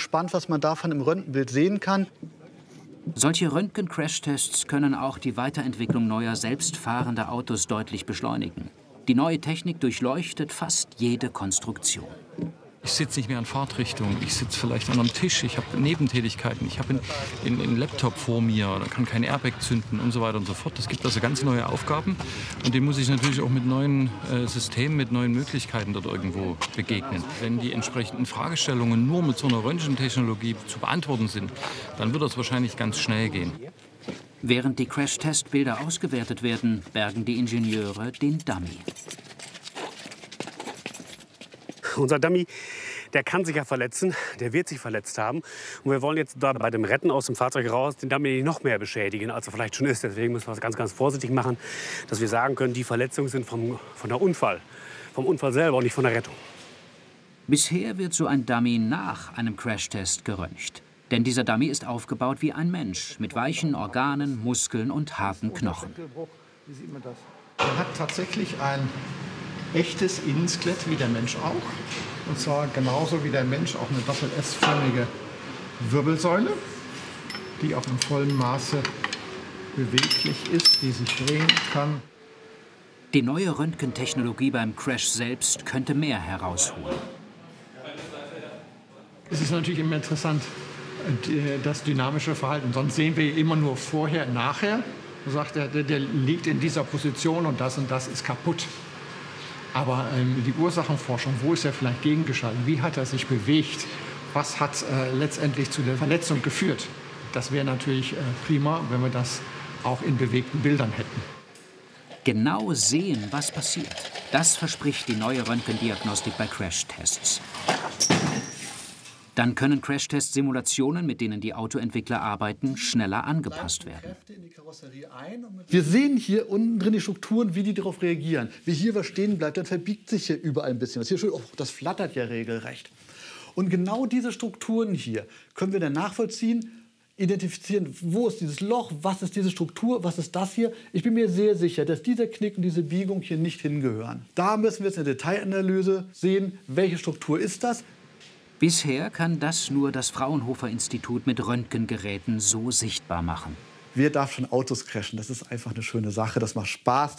gespannt, was man davon im Röntgenbild sehen kann. Solche Röntgen-Crashtests können auch die Weiterentwicklung neuer selbstfahrender Autos deutlich beschleunigen. Die neue Technik durchleuchtet fast jede Konstruktion. Ich sitze nicht mehr an Fahrtrichtung, ich sitze vielleicht an einem Tisch, ich habe Nebentätigkeiten, ich habe einen Laptop vor mir, da kann kein Airbag zünden und so weiter und so fort. Es gibt also ganz neue Aufgaben und dem muss ich natürlich auch mit neuen Systemen, mit neuen Möglichkeiten dort irgendwo begegnen. Wenn die entsprechenden Fragestellungen nur mit so einer Röntgentechnologie zu beantworten sind, dann wird das wahrscheinlich ganz schnell gehen. Während die Crash-Test-Bilder ausgewertet werden, bergen die Ingenieure den Dummy. Unser Dummy, der kann sich ja verletzen, der wird sich verletzt haben. Und wir wollen jetzt da bei dem Retten aus dem Fahrzeug raus den Dummy nicht noch mehr beschädigen, als er vielleicht schon ist. Deswegen müssen wir es ganz, ganz vorsichtig machen, dass wir sagen können, die Verletzungen sind vom Unfall selber und nicht von der Rettung. Bisher wird so ein Dummy nach einem Crashtest geröntgt. Denn dieser Dummy ist aufgebaut wie ein Mensch, mit weichen Organen, Muskeln und harten Knochen. Er hat tatsächlich ein echtes Innenskelett wie der Mensch auch. Und zwar genauso wie der Mensch auch eine doppel-S-förmige Wirbelsäule, die auch in vollem Maße beweglich ist, die sich drehen kann. Die neue Röntgentechnologie beim Crash selbst könnte mehr herausholen. Es ist natürlich immer interessant, das dynamische Verhalten. Sonst sehen wir immer nur vorher, nachher. Man sagt, der liegt in dieser Position und das ist kaputt. Aber die Ursachenforschung, wo ist er vielleicht gegengeschaltet? Wie hat er sich bewegt? Was hat letztendlich zu der Verletzung geführt? Das wäre natürlich prima, wenn wir das auch in bewegten Bildern hätten. Genau sehen, was passiert. Das verspricht die neue Röntgendiagnostik bei Crashtests. Dann können Crashtest-Simulationen, mit denen die Autoentwickler arbeiten, schneller angepasst werden. Wir sehen hier unten drin die Strukturen, wie die darauf reagieren. Wie hier was stehen bleibt, dann verbiegt sich hier überall ein bisschen was. Hier, oh, das flattert ja regelrecht. Und genau diese Strukturen hier können wir dann nachvollziehen, identifizieren, wo ist dieses Loch, was ist diese Struktur, was ist das hier. Ich bin mir sehr sicher, dass dieser Knick und diese Biegung hier nicht hingehören. Da müssen wir jetzt eine Detailanalyse sehen, welche Struktur ist das. Bisher kann das nur das Fraunhofer-Institut mit Röntgengeräten so sichtbar machen. Wer darf schon Autos crashen? Das ist einfach eine schöne Sache. Das macht Spaß,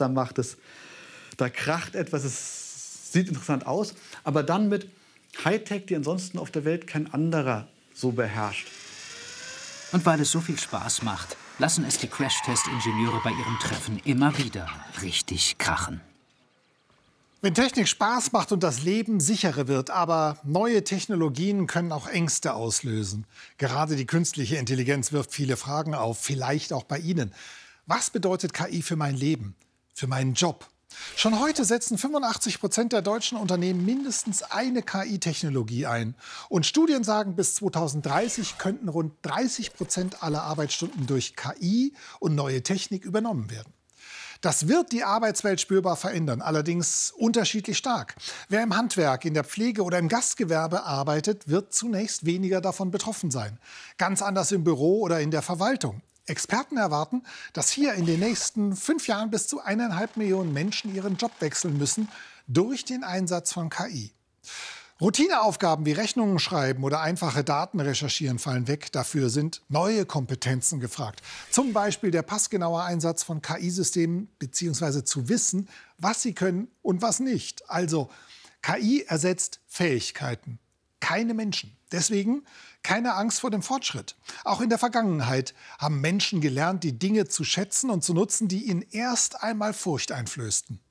da kracht etwas, es sieht interessant aus. Aber dann mit Hightech, die ansonsten auf der Welt kein anderer so beherrscht. Und weil es so viel Spaß macht, lassen es die Crashtest-Ingenieure bei ihrem Treffen immer wieder richtig krachen. Wenn Technik Spaß macht und das Leben sicherer wird, aber neue Technologien können auch Ängste auslösen. Gerade die künstliche Intelligenz wirft viele Fragen auf, vielleicht auch bei Ihnen. Was bedeutet KI für mein Leben, für meinen Job? Schon heute setzen 85% der deutschen Unternehmen mindestens eine KI-Technologie ein. Und Studien sagen, bis 2030 könnten rund 30% aller Arbeitsstunden durch KI und neue Technik übernommen werden. Das wird die Arbeitswelt spürbar verändern, allerdings unterschiedlich stark. Wer im Handwerk, in der Pflege oder im Gastgewerbe arbeitet, wird zunächst weniger davon betroffen sein. Ganz anders im Büro oder in der Verwaltung. Experten erwarten, dass hier in den nächsten 5 Jahren bis zu 1,5 Millionen Menschen ihren Job wechseln müssen durch den Einsatz von KI. Routineaufgaben wie Rechnungen schreiben oder einfache Daten recherchieren fallen weg. Dafür sind neue Kompetenzen gefragt. Zum Beispiel der passgenaue Einsatz von KI-Systemen bzw. zu wissen, was sie können und was nicht. Also KI ersetzt Fähigkeiten, keine Menschen. Deswegen keine Angst vor dem Fortschritt. Auch in der Vergangenheit haben Menschen gelernt, die Dinge zu schätzen und zu nutzen, die ihnen erst einmal Furcht einflößten.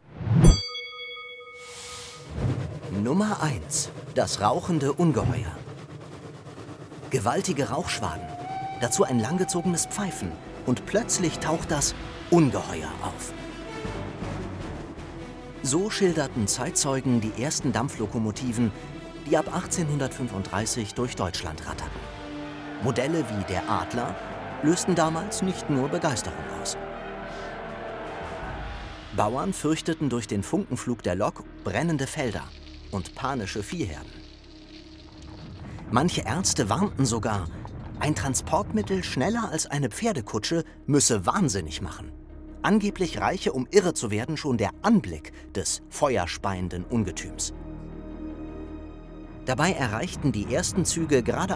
Nummer 1. Das rauchende Ungeheuer. Gewaltige Rauchschwaden, dazu ein langgezogenes Pfeifen und plötzlich taucht das Ungeheuer auf. So schilderten Zeitzeugen die ersten Dampflokomotiven, die ab 1835 durch Deutschland ratterten. Modelle wie der Adler lösten damals nicht nur Begeisterung aus. Bauern fürchteten durch den Funkenflug der Lok brennende Felder und panische Viehherden. Manche Ärzte warnten sogar, ein Transportmittel schneller als eine Pferdekutsche müsse wahnsinnig machen. Angeblich reiche, um irre zu werden, schon der Anblick des feuerspeienden Ungetüms. Dabei erreichten die ersten Züge gerade